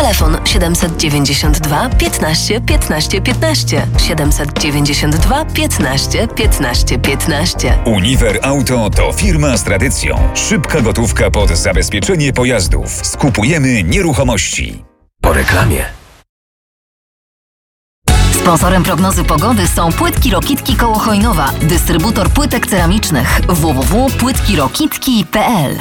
Telefon 792 15 15 15. 792 15 15 15. Uniwer Auto to firma z tradycją. Szybka gotówka pod zabezpieczenie pojazdów. Skupujemy nieruchomości. Po reklamie. Sponsorem prognozy pogody są Płytki Rokitki koło Chojnowa, dystrybutor płytek ceramicznych www.płytkirokitki.pl.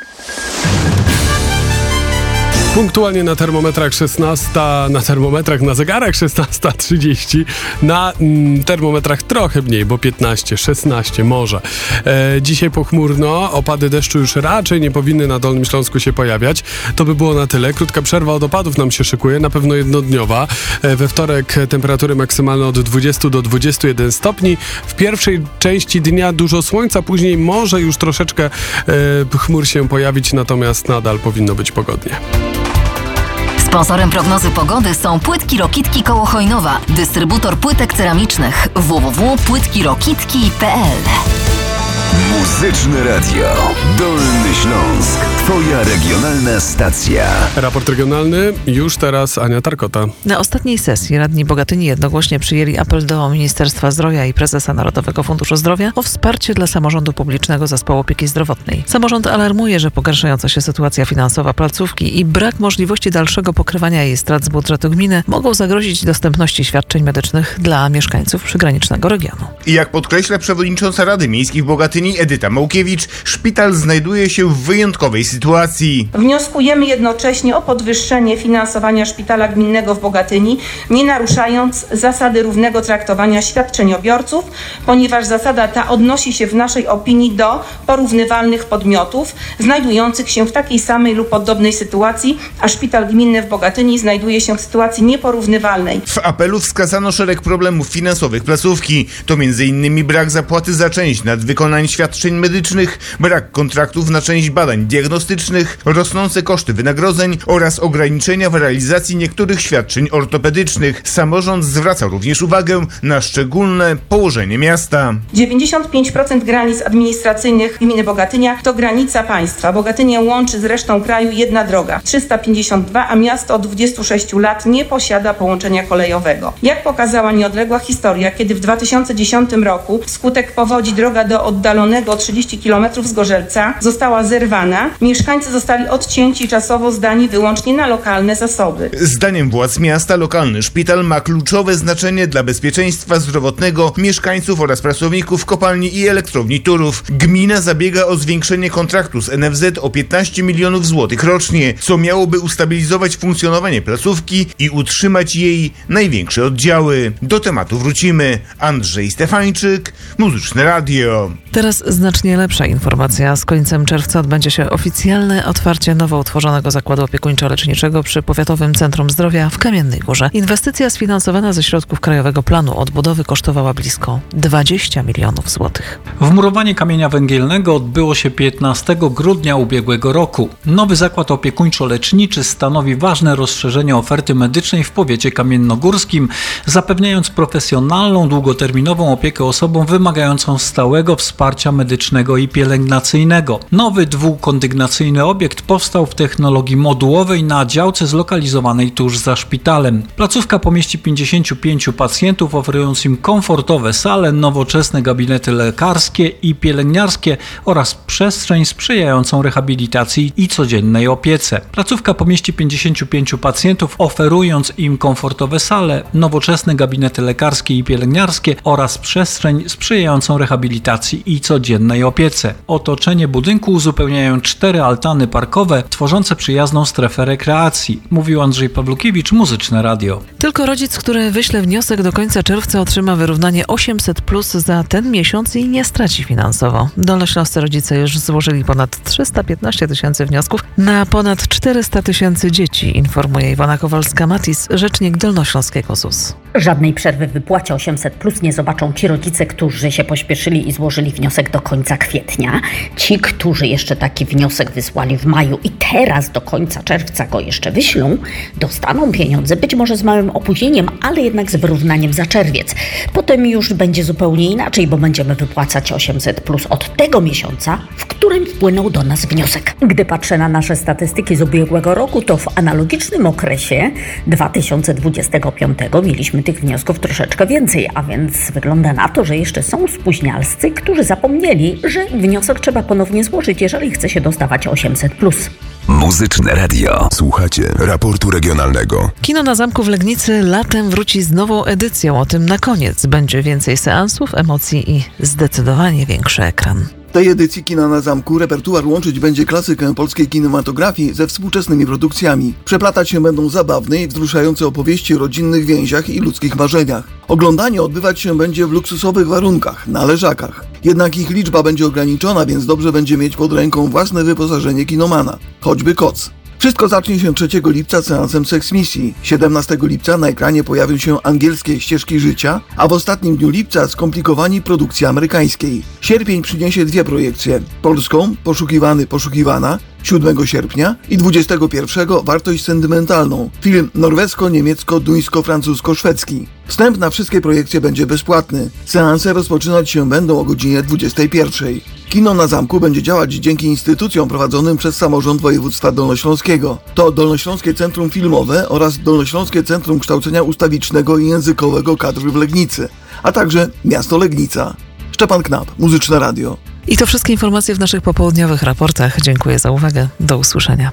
Punktualnie na termometrach 16, na zegarach 16:30, na termometrach trochę mniej, bo 15, 16 może. Dzisiaj pochmurno, opady deszczu już raczej nie powinny na Dolnym Śląsku się pojawiać. To by było na tyle. Krótka przerwa od opadów nam się szykuje, na pewno jednodniowa. We wtorek temperatury maksymalne od 20 do 21 stopni. W pierwszej części dnia dużo słońca, później może już troszeczkę chmur się pojawić, natomiast nadal powinno być pogodnie. Sponsorem prognozy pogody są Płytki Rokitki koło Chojnowa, dystrybutor płytek ceramicznych www.płytkirokitki.pl. Muzyczne Radio. Dolny Śląsk. Twoja regionalna stacja. Raport regionalny już teraz Ania Tarkota. Na ostatniej sesji radni Bogatyni jednogłośnie przyjęli apel do Ministerstwa Zdrowia i prezesa Narodowego Funduszu Zdrowia o wsparcie dla samorządu publicznego zespołu opieki zdrowotnej. Samorząd alarmuje, że pogarszająca się sytuacja finansowa placówki i brak możliwości dalszego pokrywania jej strat z budżetu gminy mogą zagrozić dostępności świadczeń medycznych dla mieszkańców przygranicznego regionu. I jak podkreśla przewodnicząca Rady Miejskiej w Bogatyni Edyta Małkiewicz, szpital znajduje się w wyjątkowej sytuacji. Wnioskujemy jednocześnie o podwyższenie finansowania szpitala gminnego w Bogatyni, nie naruszając zasady równego traktowania świadczeniobiorców, ponieważ zasada ta odnosi się w naszej opinii do porównywalnych podmiotów znajdujących się w takiej samej lub podobnej sytuacji, a szpital gminny w Bogatyni znajduje się w sytuacji nieporównywalnej. W apelu wskazano szereg problemów finansowych placówki. To m.in. brak zapłaty za część nadwykonań świadczeń medycznych, brak kontraktów na część badań diagnostycznych, rosnące koszty wynagrodzeń oraz ograniczenia w realizacji niektórych świadczeń ortopedycznych. Samorząd zwraca również uwagę na szczególne położenie miasta. 95% granic administracyjnych gminy Bogatynia to granica państwa. Bogatynię łączy z resztą kraju jedna droga, 352, a miasto od 26 lat nie posiada połączenia kolejowego. Jak pokazała nieodległa historia, kiedy w 2010 roku wskutek powodzi droga do oddalonego o 30 km Zgorzelca została zerwana, mieszkańcy zostali odcięci czasowo zdani wyłącznie na lokalne zasoby. Zdaniem władz miasta lokalny szpital ma kluczowe znaczenie dla bezpieczeństwa zdrowotnego mieszkańców oraz pracowników kopalni i elektrowni Turów. Gmina zabiega o zwiększenie kontraktu z NFZ o 15 milionów złotych rocznie, co miałoby ustabilizować funkcjonowanie placówki i utrzymać jej największe oddziały. Do tematu wrócimy. Andrzej Stefańczyk, Muzyczne Radio. Teraz znacznie lepsza informacja. Z końcem czerwca odbędzie się oficjalne otwarcie nowo utworzonego zakładu opiekuńczo-leczniczego przy Powiatowym Centrum Zdrowia w Kamiennej Górze. Inwestycja sfinansowana ze środków Krajowego Planu Odbudowy kosztowała blisko 20 milionów złotych. Wmurowanie kamienia węgielnego odbyło się 15 grudnia ubiegłego roku. Nowy zakład opiekuńczo-leczniczy stanowi ważne rozszerzenie oferty medycznej w powiecie kamiennogórskim, zapewniając profesjonalną, długoterminową opiekę osobom wymagającą stałego wsparcia medycznego i pielęgnacyjnego. Nowy dwukondygnacyjny obiekt powstał w technologii modułowej na działce zlokalizowanej tuż za szpitalem. Placówka pomieści 55 pacjentów, oferując im komfortowe sale, nowoczesne gabinety lekarskie i pielęgniarskie oraz przestrzeń sprzyjającą rehabilitacji i codziennej opiece. Placówka pomieści 55 pacjentów, oferując im komfortowe sale, nowoczesne gabinety lekarskie i pielęgniarskie oraz przestrzeń sprzyjającą rehabilitacji i codziennej opiece. Otoczenie budynku uzupełniają 4 altany parkowe, tworzące przyjazną strefę rekreacji, mówił Andrzej Pawlukiewicz, Muzyczne Radio. Tylko rodzic, który wyśle wniosek do końca czerwca, otrzyma wyrównanie 800+ za ten miesiąc i nie straci finansowo. Dolnośląscy rodzice już złożyli ponad 315 tysięcy wniosków na ponad 400 tysięcy dzieci, informuje Iwona Kowalska-Matis, rzecznik Dolnośląskiego ZUS. Żadnej przerwy w wypłacie 800+ nie zobaczą ci rodzice, którzy się pośpieszyli i złożyli wniosek do końca kwietnia. Ci, którzy jeszcze taki wniosek wysłali w maju i teraz do końca czerwca go jeszcze wyślą, dostaną pieniądze, być może z małym opóźnieniem, ale jednak z wyrównaniem za czerwiec. Potem już będzie zupełnie inaczej, bo będziemy wypłacać 800+ od tego miesiąca, w którym wpłynął do nas wniosek. Gdy patrzę na nasze statystyki z ubiegłego roku, to w analogicznym okresie 2025 mieliśmy tych wniosków troszeczkę więcej, a więc wygląda na to, że jeszcze są spóźnialscy, którzy zapomnieli, że wniosek trzeba ponownie złożyć, jeżeli chce się dostawać 800+. Muzyczne radio. Słuchacie raportu regionalnego. Kino na Zamku w Legnicy latem wróci z nową edycją. O tym na koniec. Będzie więcej seansów, emocji i zdecydowanie większy ekran. W tej edycji Kina na Zamku repertuar łączyć będzie klasykę polskiej kinematografii ze współczesnymi produkcjami. Przeplatać się będą zabawne i wzruszające opowieści o rodzinnych więziach i ludzkich marzeniach. Oglądanie odbywać się będzie w luksusowych warunkach, na leżakach. Jednak ich liczba będzie ograniczona, więc dobrze będzie mieć pod ręką własne wyposażenie kinomana, choćby koc. Wszystko zacznie się 3 lipca seansem Seksmisji. 17 lipca na ekranie pojawią się angielskie ścieżki życia, a w ostatnim dniu lipca skomplikowani produkcji amerykańskiej. Sierpień przyniesie 2 projekcje. Polską Poszukiwany, poszukiwana 7 sierpnia i 21 Wartość sentymentalną. Film norwesko-niemiecko-duńsko-francusko-szwedzki. Wstęp na wszystkie projekcje będzie bezpłatny. Seanse rozpoczynać się będą o godzinie 21. Kino na Zamku będzie działać dzięki instytucjom prowadzonym przez Samorząd Województwa Dolnośląskiego. To Dolnośląskie Centrum Filmowe oraz Dolnośląskie Centrum Kształcenia Ustawicznego i Językowego kadr w Legnicy, a także Miasto Legnica. Szczepan Knap, Muzyczne Radio. I to wszystkie informacje w naszych popołudniowych raportach. Dziękuję za uwagę. Do usłyszenia.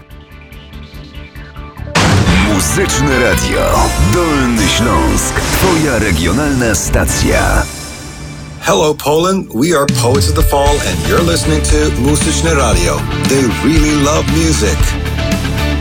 Muzyczne Radio. Dolny Śląsk. Twoja regionalna stacja. Hello, Poland. We are Poets of the Fall, and you're listening to Muzyczne Radio. They really love music.